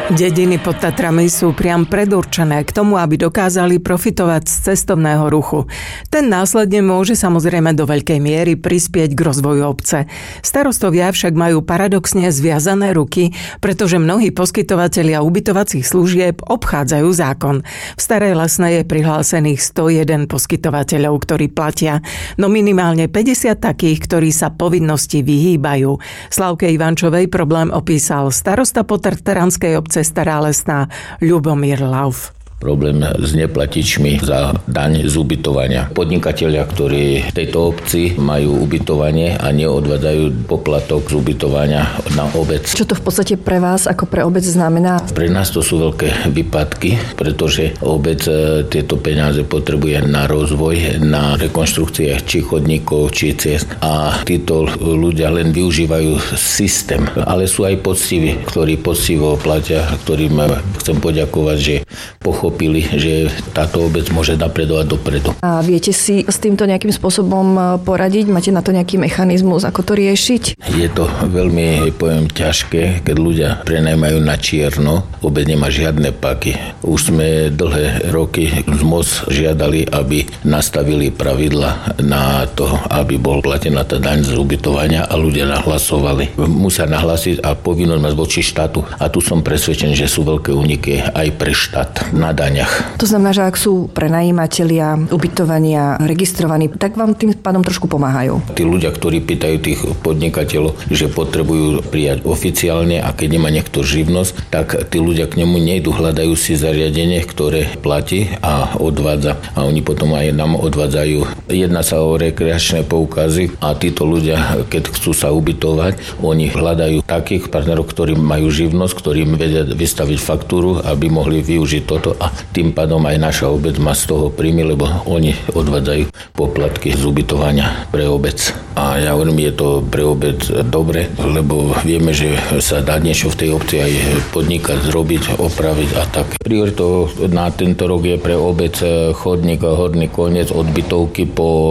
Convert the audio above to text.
Dediny pod Tatrami sú priam predurčené k tomu, aby dokázali profitovať z cestovného ruchu. Ten následne môže samozrejme do veľkej miery prispieť k rozvoju obce. Starostovia však majú paradoxne zviazané ruky, pretože mnohí poskytovatelia ubytovacích služieb obchádzajú zákon. V Starej Lesnej je prihlásených 101 poskytovateľov, ktorí platia, no minimálne 50 takých, ktorí sa povinnosti vyhýbajú. Slavke Ivančovej problém opísal starosta podtatranskej obce Stará Lesná Ľubomír Lauf. Problém s neplatičmi za daň z ubytovania. Podnikatelia, ktorí v tejto obci majú ubytovanie a neodvádzajú poplatok z ubytovania na obec. Čo to v podstate pre vás ako pre obec znamená? Pre nás to sú veľké výpadky, pretože obec tieto peniaze potrebuje na rozvoj, na rekonštrukcie či chodníkov, či ciest. A títo ľudia len využívajú systém. Ale sú aj poctiví, ktorí poctivo platia, ktorým chcem poďakovať, že pochopili, že táto obec môže napredovať dopredu. A viete si s týmto nejakým spôsobom poradiť? Máte na to nejaký mechanizmus, ako to riešiť? Je to veľmi, poviem, ťažké, keď ľudia prenajmajú na čierno. Obec nemá žiadne páky. Už sme dlhé roky z MOS žiadali, aby nastavili pravidla na to, aby bol platená tá daň z ubytovania a ľudia nahlasovali. Musia nahlasiť a povinnosť mať voči štátu. A tu som presvedčený, že sú veľké úniky aj pre štát na daňach. To znamená, že ak sú prenajímatelia ubytovania registrovaní, tak vám tým pádom trošku pomáhajú. Tí ľudia, ktorí pýtajú tých podnikateľov, že potrebujú prijať oficiálne a keď nemá niekto živnosť, tak tí ľudia k nemu nejdu, hľadajú si zariadenie, ktoré platí a odvádza. A oni potom aj nám odvádzajú. Jedná sa o rekreačné poukazy a títo ľudia, keď chcú sa ubytovať, oni hľadajú takých partnerov, ktorí majú živnosť, ktorí vedia vystaviť faktúru, aby mohli využiť toto a tým pádom aj naša obec má z toho príjmy, lebo oni odvádzajú poplatky z ubytovania pre obec. A ja hovorím, je to pre obec dobre, lebo vieme, že sa dá niečo v tej obci aj podnikať, zrobiť, opraviť a tak. Prioritou na tento rok je pre obec chodník a horný koniec od bytovky po